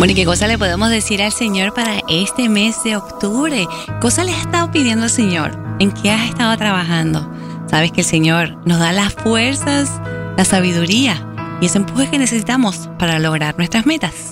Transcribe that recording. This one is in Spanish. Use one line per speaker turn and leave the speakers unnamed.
Bueno, ¿y qué cosa le podemos decir al Señor para este mes de octubre? ¿Qué cosa le has estado pidiendo al Señor? ¿En qué has estado trabajando? Sabes que el Señor nos da las fuerzas, la sabiduría y ese empuje que necesitamos para lograr nuestras metas.